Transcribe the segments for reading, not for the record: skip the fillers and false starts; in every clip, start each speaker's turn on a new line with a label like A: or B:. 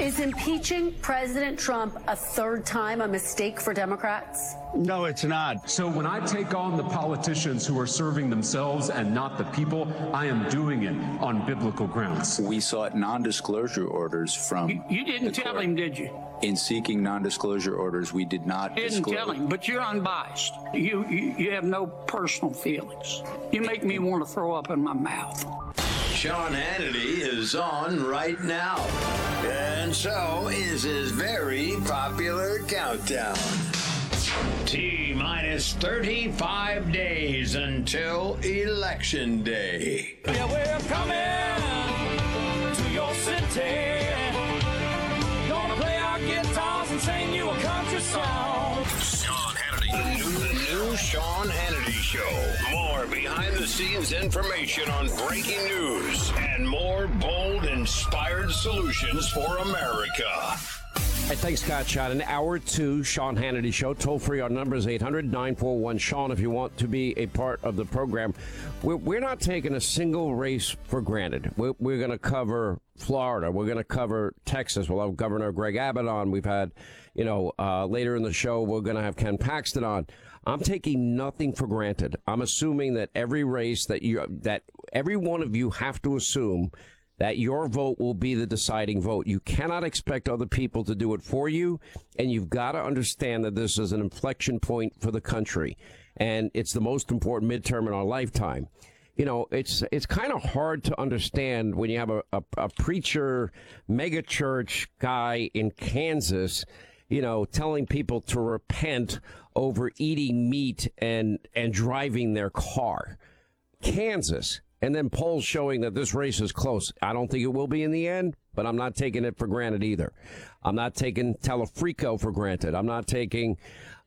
A: Is impeaching President Trump a third time a mistake for Democrats?
B: No, it's not.
C: So when I take on the politicians who are serving themselves and not the people, I am doing it on biblical grounds.
D: We sought non-disclosure orders from
E: You didn't tell him, did you?
D: In seeking non-disclosure orders, we did not
E: Didn't tell him, but you're unbiased. You have no personal feelings. You make me want to throw up in my mouth.
F: Sean Hannity is on right now. And so is his very popular countdown. T-minus 35 days until Election Day.
G: Yeah, we're coming to your city. Gonna play our guitars and sing you a country song.
F: Sean Hannity. The new Sean Hannity Show. More behind-the-scenes information on breaking news and more bold, inspired solutions for America.
H: Hey, thanks, Scott Shot. In hour two, Sean Hannity Show. Toll free, our number is 800-941-SEAN if you want to be a part of the program. We're not taking a single race for granted. We're going to cover Florida. We're going to cover Texas. We'll have Governor Greg Abbott on. We've had, later in the show, we're going to have Ken Paxton on. I'm taking nothing for granted. I'm assuming that every race that every one of you have to assume that your vote will be the deciding vote. You cannot expect other people to do it for you, and you've got to understand that this is an inflection point for the country, and it's the most important midterm in our lifetime. It's kind of hard to understand when you have a preacher, megachurch guy in Kansas, telling people to repent over eating meat and driving their car. Kansas. And then polls showing that this race is close. I don't think it will be in the end, but I'm not taking it for granted either. I'm not taking Telefrico for granted. I'm not taking,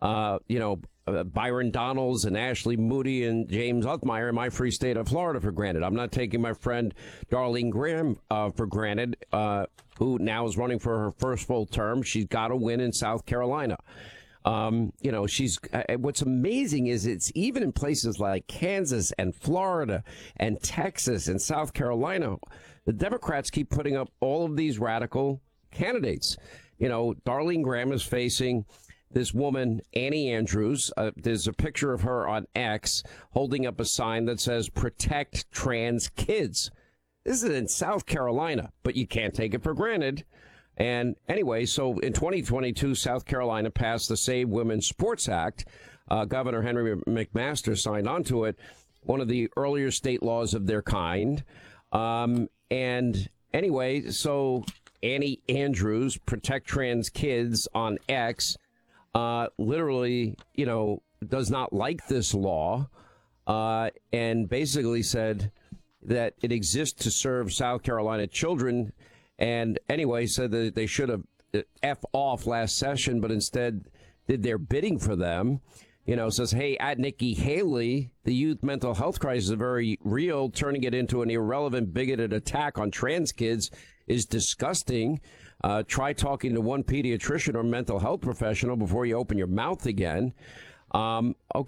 H: Byron Donalds and Ashley Moody and James Uthmeyer in my free state of Florida for granted. I'm not taking my friend Darlene Graham for granted, who now is running for her first full term. She's got to win in South Carolina. What's amazing is it's even in places like Kansas and Florida and Texas and South Carolina, the Democrats keep putting up all of these radical candidates. Darlene Graham is facing this woman, Annie Andrews. There's a picture of her on X holding up a sign that says protect trans kids. This is in South Carolina, but you can't take it for granted. And anyway, so in 2022, South Carolina passed the Save Women's Sports Act. Governor Henry McMaster signed onto it, one of the earlier state laws of their kind. And anyway, so Annie Andrews, Protect Trans Kids on X, literally, does not like this law and basically said that it exists to serve South Carolina children. And anyway, said that they should have F off last session, but instead did their bidding for them. Says, hey, at Nikki Haley, the youth mental health crisis is very real. Turning it into an irrelevant, bigoted attack on trans kids is disgusting. Try talking to one pediatrician or mental health professional before you open your mouth again. Okay.